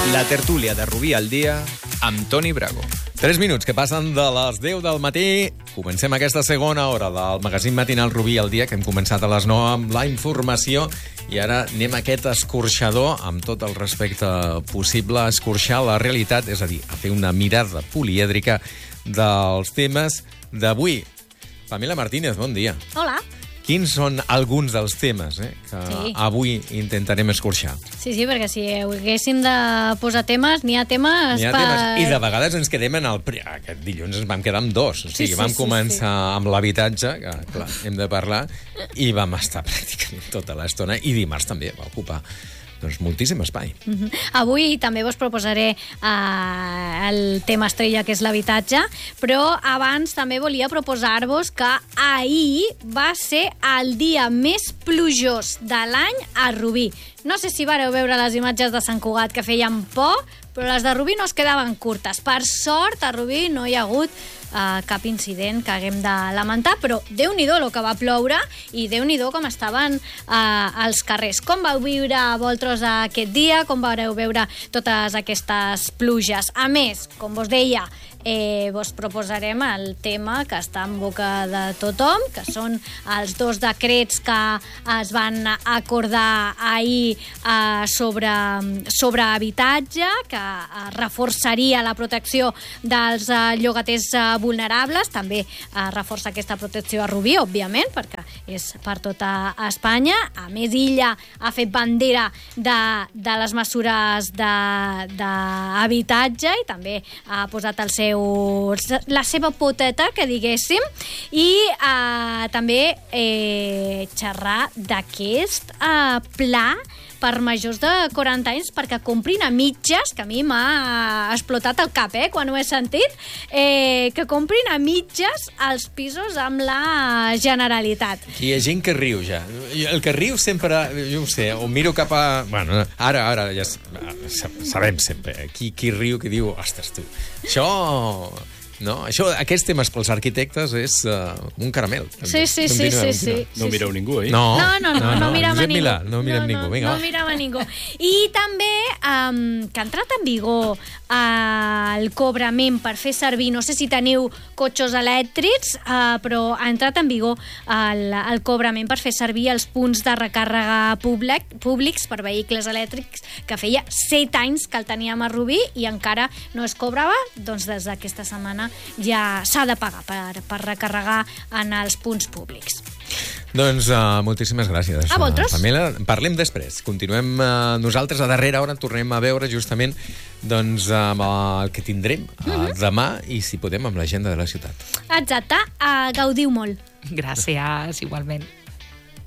La tertúlia de Rubí al dia amb Toni Brago. 3 minuts que passen de les 10 del matí. Comencem aquesta segona hora del magazín matinal Rubí al dia, que hem començat a les 9 amb la informació. I ara anem a aquest escorxador, amb tot el respecte possible, a escorxar la realitat, és a dir, a fer una mirada polièdrica dels temes d'avui. Pamela Martínez, bon dia. Hola. Quins són alguns dels temes que avui intentarem escorxar? Sí, perquè si haguéssim de posar temes, n'hi ha temes I de vegades ens quedem en el... Aquest dilluns ens vam quedar amb 2. O sigui, vam començar amb l'habitatge, que, clar, hem de parlar, i vam estar pràcticament tota l'estona, i dimarts també va ocupar moltíssim espai. Avui també vos proposaré el tema estrella, que és l'habitatge, però abans també volia proposar-vos que ahir va ser el dia més plujós de l'any a Rubí. No sé si vareu veure les imatges de Sant Cugat, que feien por, però les de Rubí no es quedaven curtes. Per sort, a Rubí no hi ha hagut cap incident que haguem de lamentar, però Déu-n'hi-do el que va ploure i Déu-n'hi-do com estaven als carrers. Com vau viure vosaltres aquest dia? Com vareu veure totes aquestes pluges? A més, com vos deia, vos proposarem el tema que està en boca de tothom, que són els 2 decrets que es van acordar ahir sobre habitatge, que reforçaria la protecció dels llogaters vulnerables. També reforça aquesta protecció a Rubí, òbviament, perquè és per tota Espanya. A més, Illa ha fet bandera de les mesures d'habitatge i també ha posat la seva poteta, que diguéssim, i també xerrar d'aquest pla per majors de 40 anys perquè comprin a mitges, que a mi m'ha explotat el cap, quan ho he sentit, que comprin a mitges els pisos amb la Generalitat. Hi ha gent que riu ja. El que riu sempre, jo ho sé, o miro cap a... Bueno, ara ja sabem sempre qui riu, qui diu, ostres, tu, això... No, aquests temes pels arquitectes és un caramel. Sí. No mireu ningú, eh? No mirem a ningú. No mirem ningú, vinga. No mirem a ningú. I també que ha entrat en vigor el cobrament per fer servir, no sé si teniu cotxes elèctrics, però ha entrat en vigor el cobrament per fer servir els punts de recàrrega públics per vehicles elèctrics, que feia 7 anys que el teníem a Rubí i encara no es cobrava. Doncs des d'aquesta setmana ja s'ha de pagar per recarregar en els punts públics. Doncs moltíssimes gràcies, a vosaltres. Pamela. Parlem després. Continuem nosaltres. A darrera hora tornem a veure justament amb el que tindrem demà i, si podem, amb l'agenda de la ciutat. Exacte. Gaudiu molt. Gràcies, igualment.